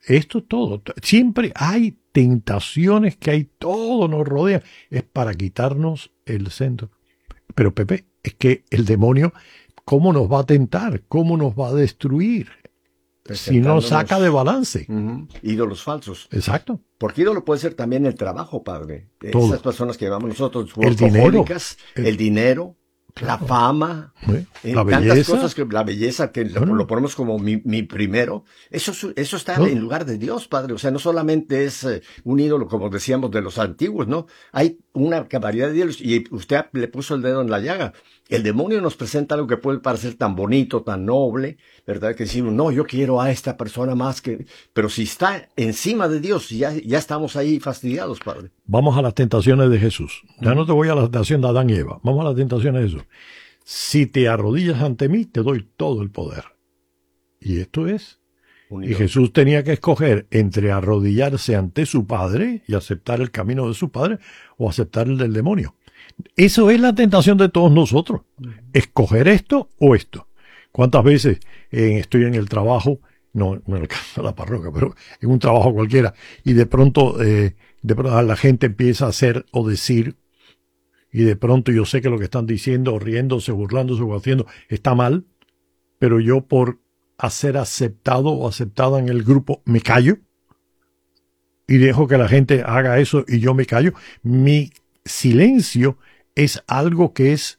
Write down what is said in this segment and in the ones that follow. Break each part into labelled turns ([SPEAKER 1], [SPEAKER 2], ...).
[SPEAKER 1] Esto es todo. Siempre hay tentaciones que hay, todo nos rodea. Es para quitarnos el centro. Pero Pepe, es que el demonio, ¿cómo nos va a tentar? ¿Cómo nos va a destruir? Si no saca de balance.
[SPEAKER 2] Ídolos falsos.
[SPEAKER 1] Exacto.
[SPEAKER 2] Porque ídolo puede ser también el trabajo, padre.
[SPEAKER 1] Todo.
[SPEAKER 2] Esas personas que llamamos nosotros
[SPEAKER 1] el dinero,
[SPEAKER 2] el dinero,
[SPEAKER 1] claro,
[SPEAKER 2] la fama,
[SPEAKER 1] la
[SPEAKER 2] tantas
[SPEAKER 1] belleza.
[SPEAKER 2] Cosas que la belleza que lo ponemos como mi primero. Eso está en lugar de Dios, padre. O sea, no solamente es un ídolo, como decíamos, de los antiguos, ¿no? Hay una variedad de ídolos y usted le puso el dedo en la llaga. El demonio nos presenta algo que puede parecer tan bonito, tan noble, ¿verdad? Que decimos, no, yo quiero a esta persona más que... Pero si está encima de Dios, ya estamos ahí fastidiados, padre.
[SPEAKER 1] Vamos a las tentaciones de Jesús. Ya no te voy a la tentación de Adán y Eva. Vamos a las tentaciones de Jesús. Si te arrodillas ante mí, te doy todo el poder. Y esto es... Y Jesús tenía que escoger entre arrodillarse ante su Padre y aceptar el camino de su Padre o aceptar el del demonio. Eso es la tentación de todos nosotros. Escoger esto o esto. ¿Cuántas veces estoy en el trabajo, no en el caso de la parroquia, pero en un trabajo cualquiera, y de pronto la gente empieza a hacer o decir, y de pronto yo sé que lo que están diciendo, o riéndose, burlándose o haciendo, está mal, pero yo por ser aceptado o aceptada en el grupo me callo y dejo que la gente haga eso y yo me callo. Mi silencio es algo que es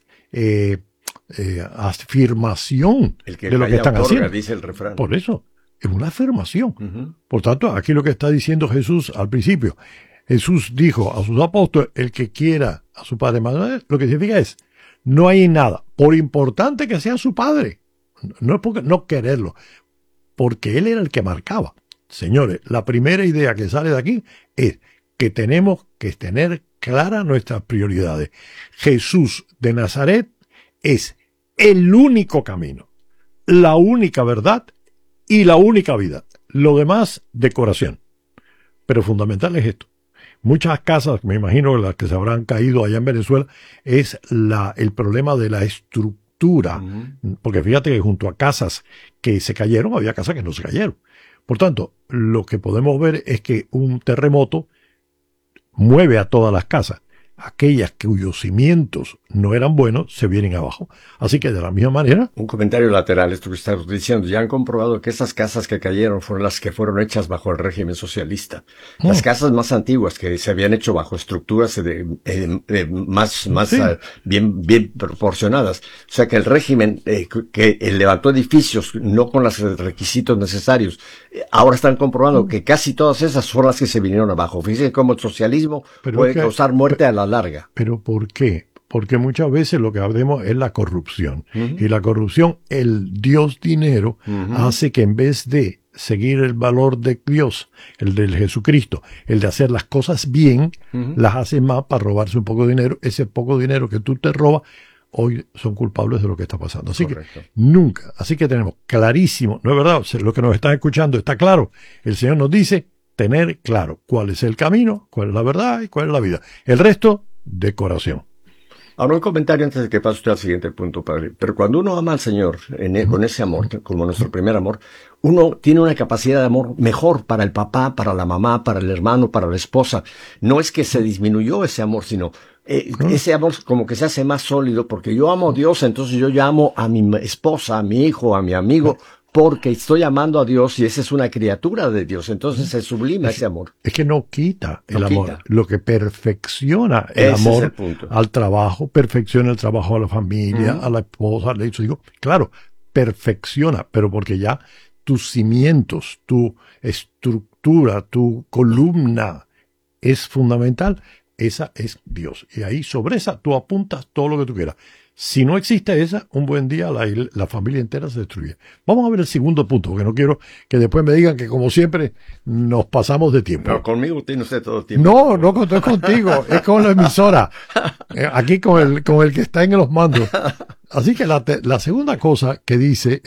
[SPEAKER 1] afirmación de lo que están haciendo.
[SPEAKER 2] Dice el refrán.
[SPEAKER 1] Por eso, es una afirmación. Por tanto, aquí lo que está diciendo Jesús al principio, Jesús dijo a sus apóstoles, el que quiera a su padre madre, lo que significa es, no hay nada, por importante que sea su padre, no es porque no quererlo, porque él era el que marcaba. Señores, la primera idea que sale de aquí es que tenemos que tener claras nuestras prioridades. Jesús de Nazaret es el único camino, la única verdad y la única vida. Lo demás, decoración. Pero fundamental es esto. Muchas casas, me imagino las que se habrán caído allá en Venezuela, es el problema de la estructura. Porque fíjate que junto a casas que se cayeron, había casas que no se cayeron. Por tanto, lo que podemos ver es que un terremoto mueve a todas las casas. Aquellas cuyos cimientos no eran buenos se vienen abajo. Así que de la misma manera...
[SPEAKER 2] Un comentario lateral, esto que estás diciendo. Ya han comprobado que esas casas que cayeron fueron las que fueron hechas bajo el régimen socialista. Las casas más antiguas que se habían hecho bajo estructuras más bien proporcionadas. O sea que el régimen que levantó edificios no con los requisitos necesarios, ahora están comprobando que casi todas esas son las que se vinieron abajo. Fíjense cómo el socialismo puede causar muerte a la larga.
[SPEAKER 1] ¿Pero por qué? Porque muchas veces lo que hablemos es la corrupción. Y la corrupción, el Dios dinero, hace que en vez de seguir el valor de Dios, el del Jesucristo, el de hacer las cosas bien, las hace más para robarse un poco de dinero. Ese poco dinero que tú te robas, hoy son culpables de lo que está pasando. Así Correcto. Que nunca. Así que tenemos clarísimo, ¿no es verdad? Lo que nos están escuchando está claro. El Señor nos dice tener claro cuál es el camino, cuál es la verdad y cuál es la vida. El resto, decoración.
[SPEAKER 2] Ahora un comentario antes de que pase usted al siguiente punto, padre. Pero cuando uno ama al Señor con ese amor, como nuestro primer amor, uno tiene una capacidad de amor mejor para el papá, para la mamá, para el hermano, para la esposa. No es que se disminuyó ese amor, sino ese amor como que se hace más sólido, porque yo amo a Dios, entonces yo ya amo a mi esposa, a mi hijo, a mi amigo, porque estoy amando a Dios y esa es una criatura de Dios. Entonces se sublima ese amor.
[SPEAKER 1] Es que no quita el amor. Lo que perfecciona el amor al trabajo, perfecciona el trabajo a la familia, a la esposa, al hijo. Digo, claro, perfecciona, pero porque ya tus cimientos, tu estructura, tu columna es fundamental. Esa es Dios. Y ahí sobre esa tú apuntas todo lo que tú quieras. Si no existe esa, un buen día la familia entera se destruye. Vamos a ver el segundo punto, porque no quiero que después me digan que, como siempre, nos pasamos de tiempo.
[SPEAKER 2] No, conmigo tiene usted todo el tiempo.
[SPEAKER 1] No es contigo, es con la emisora. Aquí con el que está en los mandos. Así que la segunda cosa que dice,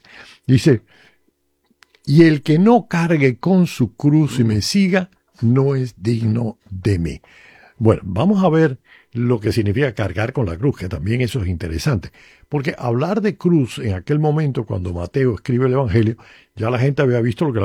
[SPEAKER 1] y el que no cargue con su cruz y me siga, no es digno de mí. Bueno, vamos a ver lo que significa cargar con la cruz, que también eso es interesante. Porque hablar de cruz en aquel momento, cuando Mateo escribe el Evangelio, ya la gente había visto lo que